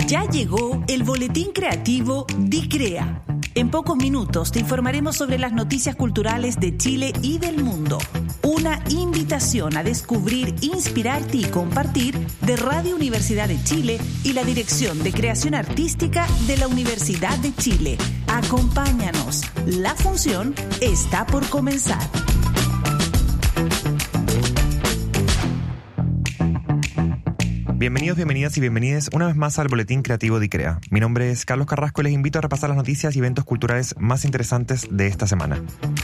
Ya llegó el boletín creativo DICREA. En pocos minutos te informaremos sobre las noticias culturales de Chile y del mundo. Una invitación a descubrir, inspirarte y compartir de Radio Universidad de Chile y la Dirección de Creación Artística de la Universidad de Chile. Acompáñanos. La función está por comenzar. Bienvenidos, bienvenidas y bienvenides una vez más al Boletín Creativo DICREA. Mi nombre es Carlos Carrasco y les invito a repasar las noticias y eventos culturales más interesantes de esta semana.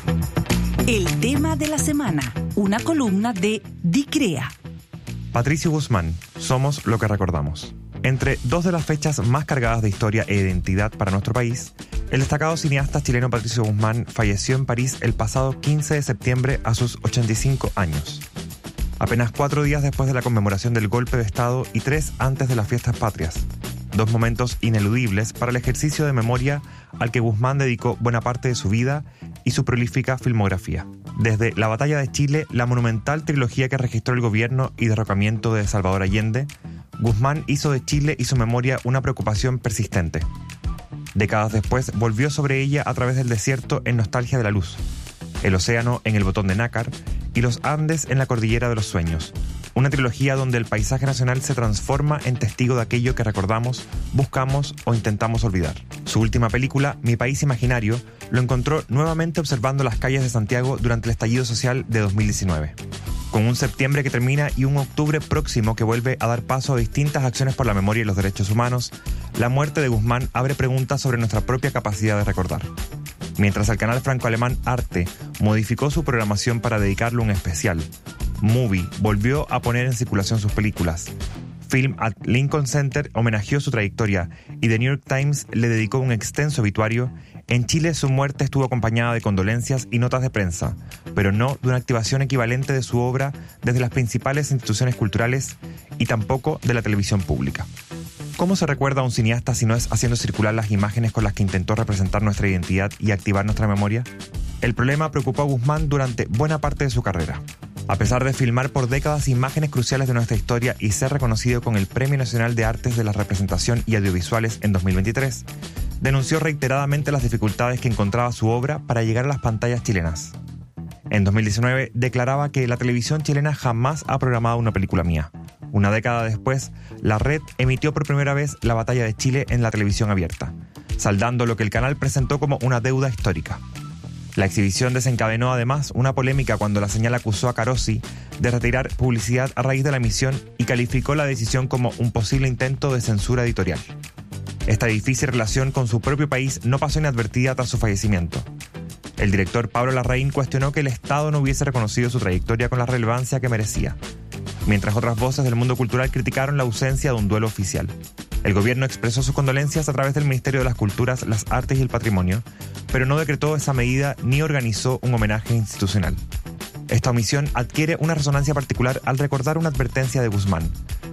El tema de la semana, una columna de DICREA. Patricio Guzmán, somos lo que recordamos. Entre dos de las fechas más cargadas de historia e identidad para nuestro país, el destacado cineasta chileno Patricio Guzmán falleció en París el pasado 15 de septiembre a sus 85 años. Apenas 4 días después de la conmemoración del golpe de Estado y 3 antes de las fiestas patrias. 2 momentos ineludibles para el ejercicio de memoria al que Guzmán dedicó buena parte de su vida y su prolífica filmografía. Desde La Batalla de Chile, la monumental trilogía que registró el gobierno y derrocamiento de Salvador Allende, Guzmán hizo de Chile y su memoria una preocupación persistente. Décadas después, volvió sobre ella a través del desierto en Nostalgia de la Luz, el océano en El Botón de Nácar y los Andes en la Cordillera de los Sueños. Una trilogía donde el paisaje nacional se transforma en testigo de aquello que recordamos, buscamos o intentamos olvidar. Su última película, Mi País Imaginario, lo encontró nuevamente observando las calles de Santiago durante el estallido social de 2019. Con un septiembre que termina y un octubre próximo que vuelve a dar paso a distintas acciones por la memoria y los derechos humanos, la muerte de Guzmán abre preguntas sobre nuestra propia capacidad de recordar. Mientras el canal franco-alemán Arte modificó su programación para dedicarle un especial, Movie volvió a poner en circulación sus películas. Film at Lincoln Center homenajeó su trayectoria y The New York Times le dedicó un extenso obituario. En Chile su muerte estuvo acompañada de condolencias y notas de prensa, pero no de una activación equivalente de su obra desde las principales instituciones culturales y tampoco de la televisión pública. ¿Cómo se recuerda a un cineasta si no es haciendo circular las imágenes con las que intentó representar nuestra identidad y activar nuestra memoria? El problema preocupó a Guzmán durante buena parte de su carrera. A pesar de filmar por décadas imágenes cruciales de nuestra historia y ser reconocido con el Premio Nacional de Artes de la Representación y Audiovisuales en 2023, denunció reiteradamente las dificultades que encontraba su obra para llegar a las pantallas chilenas. En 2019 declaraba que la televisión chilena jamás ha programado una película mía. Una década después, la red emitió por primera vez La Batalla de Chile en la televisión abierta, saldando lo que el canal presentó como una deuda histórica. La exhibición desencadenó además una polémica cuando la señal acusó a Carosi de retirar publicidad a raíz de la emisión y calificó la decisión como un posible intento de censura editorial. Esta difícil relación con su propio país no pasó inadvertida tras su fallecimiento. El director Pablo Larraín cuestionó que el Estado no hubiese reconocido su trayectoria con la relevancia que merecía, mientras otras voces del mundo cultural criticaron la ausencia de un duelo oficial. El gobierno expresó sus condolencias a través del Ministerio de las Culturas, las Artes y el Patrimonio, pero no decretó esa medida ni organizó un homenaje institucional. Esta omisión adquiere una resonancia particular al recordar una advertencia de Guzmán.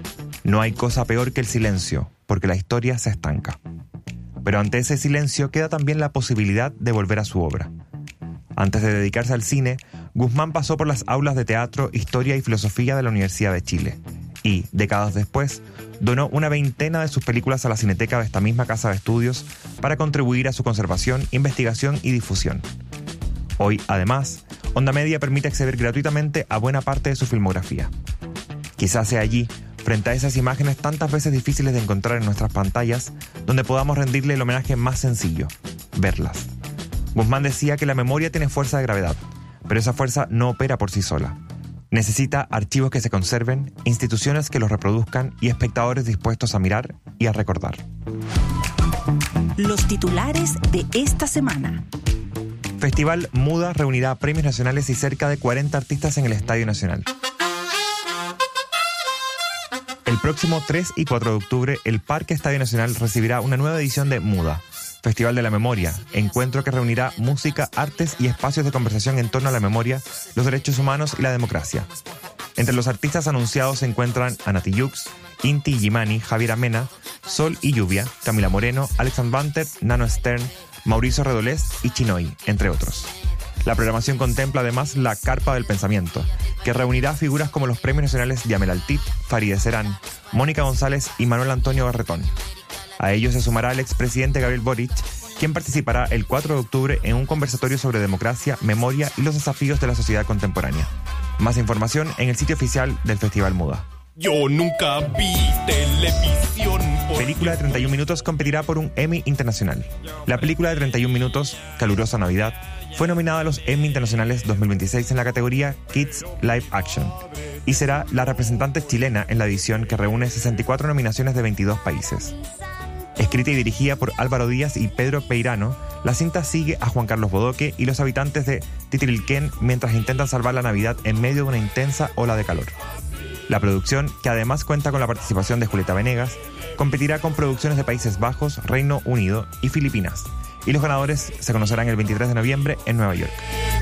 No hay cosa peor que el silencio, porque la historia se estanca. Pero ante ese silencio queda también la posibilidad de volver a su obra. Antes de dedicarse al cine, Guzmán pasó por las aulas de teatro, historia y filosofía de la Universidad de Chile y, décadas después, donó una veintena de sus películas a la Cineteca de esta misma casa de estudios para contribuir a su conservación, investigación y difusión. Hoy, además, Onda Media permite acceder gratuitamente a buena parte de su filmografía. Quizás sea allí, frente a esas imágenes tantas veces difíciles de encontrar en nuestras pantallas, donde podamos rendirle el homenaje más sencillo: verlas. Guzmán decía que la memoria tiene fuerza de gravedad, pero esa fuerza no opera por sí sola. Necesita archivos que se conserven, instituciones que los reproduzcan y espectadores dispuestos a mirar y a recordar. Los titulares de esta semana. Festival Muda reunirá premios nacionales y cerca de 40 artistas en el Estadio Nacional. El próximo 3 y 4 de octubre, el Parque Estadio Nacional recibirá una nueva edición de Muda, Festival de la Memoria, encuentro que reunirá música, artes y espacios de conversación en torno a la memoria, los derechos humanos y la democracia. Entre los artistas anunciados se encuentran Ana Tijoux, Inti Illimani, Javier Amena, Sol y Lluvia, Camila Moreno, Alexandre Banter, Nano Stern, Mauricio Redolés y Chinoy, entre otros. La programación contempla además la Carpa del Pensamiento, que reunirá figuras como los premios nacionales Yamel Altit, Farideh Serán, Mónica González y Manuel Antonio Garretón. A ello se sumará el expresidente Gabriel Boric, quien participará el 4 de octubre en un conversatorio sobre democracia, memoria y los desafíos de la sociedad contemporánea. Más información en el sitio oficial del Festival Muda. Yo nunca vi televisión. Película de 31 minutos competirá por un Emmy Internacional. La película de 31 minutos, Calurosa Navidad, fue nominada a los Emmy Internacionales 2026 en la categoría Kids Live Action y será la representante chilena en la edición que reúne 64 nominaciones de 22 países. Escrita y dirigida por Álvaro Díaz y Pedro Peirano, la cinta sigue a Juan Carlos Bodoque y los habitantes de Titirilquén mientras intentan salvar la Navidad en medio de una intensa ola de calor. La producción, que además cuenta con la participación de Julieta Venegas, competirá con producciones de Países Bajos, Reino Unido y Filipinas, y los ganadores se conocerán el 23 de noviembre en Nueva York.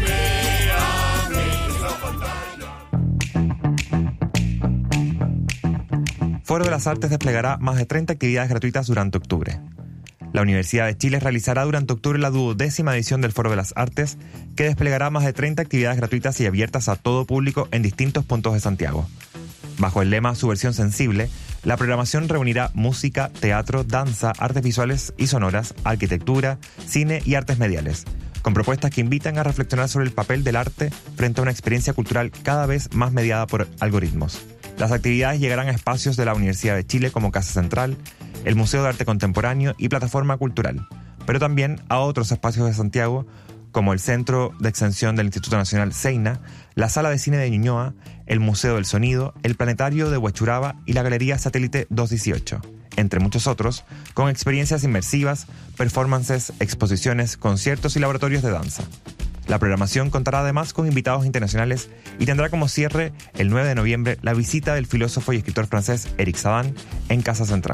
Foro de las Artes desplegará más de 30 actividades gratuitas durante octubre. La Universidad de Chile realizará durante octubre la 12ª edición del Foro de las Artes, que desplegará más de 30 actividades gratuitas y abiertas a todo público en distintos puntos de Santiago. Bajo el lema Subversión Sensible, la programación reunirá música, teatro, danza, artes visuales y sonoras, arquitectura, cine y artes mediales, con propuestas que invitan a reflexionar sobre el papel del arte frente a una experiencia cultural cada vez más mediada por algoritmos. Las actividades llegarán a espacios de la Universidad de Chile como Casa Central, el Museo de Arte Contemporáneo y Plataforma Cultural, pero también a otros espacios de Santiago como el Centro de Extensión del Instituto Nacional Seina, la Sala de Cine de Ñuñoa, el Museo del Sonido, el Planetario de Huechuraba y la Galería Satélite 218, entre muchos otros, con experiencias inmersivas, performances, exposiciones, conciertos y laboratorios de danza. La programación contará además con invitados internacionales y tendrá como cierre el 9 de noviembre la visita del filósofo y escritor francés Éric Saban en Casa Central.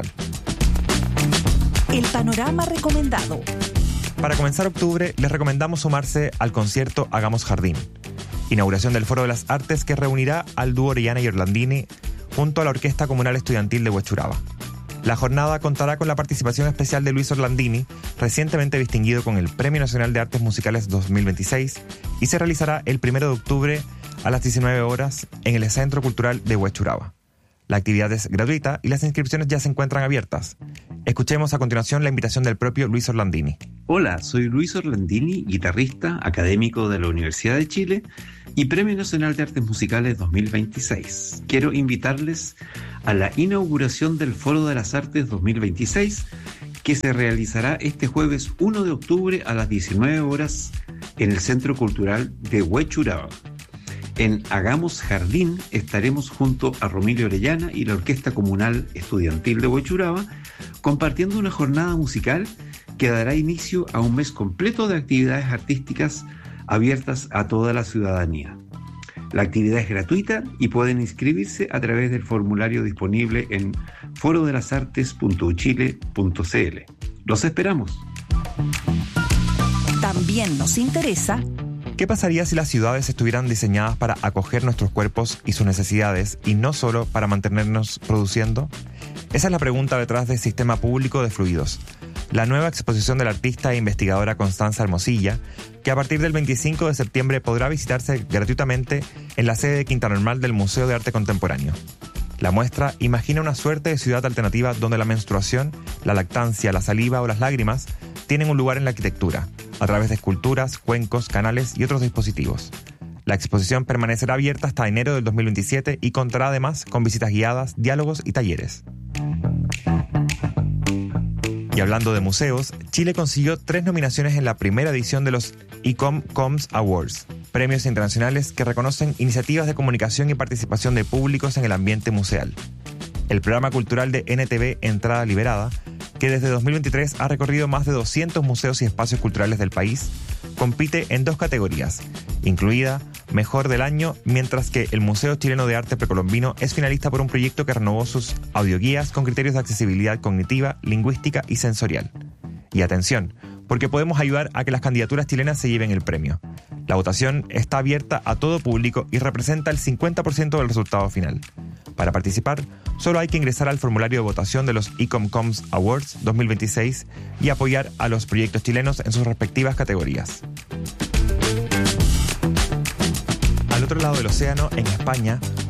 El panorama recomendado. Para comenzar octubre, les recomendamos sumarse al concierto Hagamos Jardín, inauguración del Foro de las Artes que reunirá al dúo Orellana y Orlandini junto a la Orquesta Comunal Estudiantil de Huechuraba. La jornada contará con la participación especial de Luis Orlandini, recientemente distinguido con el Premio Nacional de Artes Musicales 2026, y se realizará el 1 de octubre a las 19 horas en el Centro Cultural de Huechuraba. La actividad es gratuita y las inscripciones ya se encuentran abiertas. Escuchemos a continuación la invitación del propio Luis Orlandini. Hola, soy Luis Orlandini, guitarrista, académico de la Universidad de Chile y Premio Nacional de Artes Musicales 2026. Quiero invitarles a la inauguración del Foro de las Artes 2026, que se realizará este jueves 1 de octubre a las 19 horas en el Centro Cultural de Huechuraba. En Hagamos Jardín estaremos junto a Romilio Orellana y la Orquesta Comunal Estudiantil de Huechuraba compartiendo una jornada musical que dará inicio a un mes completo de actividades artísticas abiertas a toda la ciudadanía. La actividad es gratuita y pueden inscribirse a través del formulario disponible en forodelasartes.uchile.cl. ¡Los esperamos! También nos interesa... ¿Qué pasaría si las ciudades estuvieran diseñadas para acoger nuestros cuerpos y sus necesidades y no solo para mantenernos produciendo? Esa es la pregunta detrás del Sistema Público de Fluidos, la nueva exposición de la artista e investigadora Constanza Hermosilla, que a partir del 25 de septiembre podrá visitarse gratuitamente en la sede de Quinta Normal del Museo de Arte Contemporáneo. La muestra imagina una suerte de ciudad alternativa donde la menstruación, la lactancia, la saliva o las lágrimas tienen un lugar en la arquitectura, a través de esculturas, cuencos, canales y otros dispositivos. La exposición permanecerá abierta hasta enero del 2027 y contará además con visitas guiadas, diálogos y talleres. Y hablando de museos, Chile consiguió 3 nominaciones en la primera edición de los ICOM-COMS Awards, premios internacionales que reconocen iniciativas de comunicación y participación de públicos en el ambiente museal. El programa cultural de NTV Entrada Liberada, que desde 2023 ha recorrido más de 200 museos y espacios culturales del país, compite en 2 categorías, incluida Mejor del Año, mientras que el Museo Chileno de Arte Precolombino es finalista por un proyecto que renovó sus audioguías con criterios de accesibilidad cognitiva, lingüística y sensorial. Y atención, porque podemos ayudar a que las candidaturas chilenas se lleven el premio. La votación está abierta a todo público y representa el 50% del resultado final. Para participar, solo hay que ingresar al formulario de votación de los ICOM-COMS Awards 2026 y apoyar a los proyectos chilenos en sus respectivas categorías. Al otro lado del océano, en España,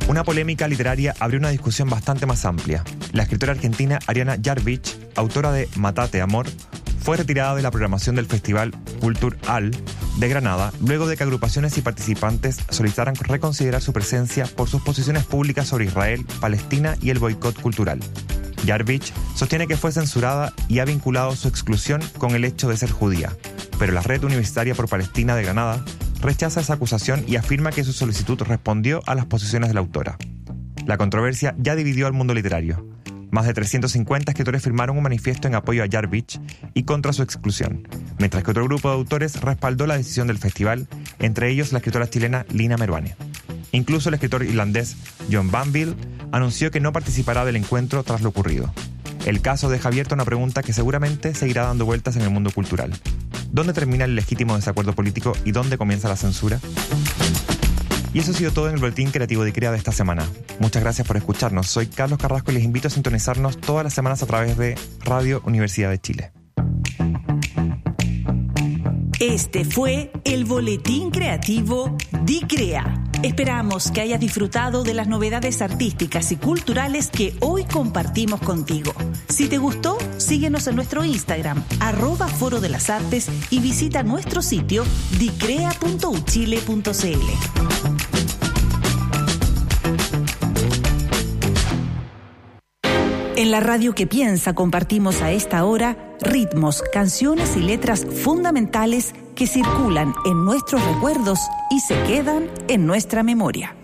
una polémica literaria abrió una discusión bastante más amplia. La escritora argentina Ariana Jarvich, autora de Matate, Amor, fue retirada de la programación del Festival Cultural de Granada luego de que agrupaciones y participantes solicitaran reconsiderar su presencia por sus posiciones públicas sobre Israel, Palestina y el boicot cultural. Jarvich sostiene que fue censurada y ha vinculado su exclusión con el hecho de ser judía, pero la Red Universitaria por Palestina de Granada rechaza esa acusación y afirma que su solicitud respondió a las posiciones de la autora. La controversia ya dividió al mundo literario. Más de 350 escritores firmaron un manifiesto en apoyo a Jarvich y contra su exclusión, mientras que otro grupo de autores respaldó la decisión del festival, entre ellos la escritora chilena Lina Meruane. Incluso el escritor irlandés John Banville anunció que no participará del encuentro tras lo ocurrido. El caso deja abierta una pregunta que seguramente seguirá dando vueltas en el mundo cultural. ¿Dónde termina el legítimo desacuerdo político y dónde comienza la censura? Y eso ha sido todo en el Boletín Creativo de ICREA de esta semana. Muchas gracias por escucharnos. Soy Carlos Carrasco y les invito a sintonizarnos todas las semanas a través de Radio Universidad de Chile. Este fue el Boletín Creativo de ICREA. Esperamos que hayas disfrutado de las novedades artísticas y culturales que hoy compartimos contigo. Si te gustó, síguenos en nuestro Instagram, @Foro de las Artes, y visita nuestro sitio dicrea.uchile.cl. En la radio que piensa compartimos a esta hora ritmos, canciones y letras fundamentales que circulan en nuestros recuerdos y se quedan en nuestra memoria.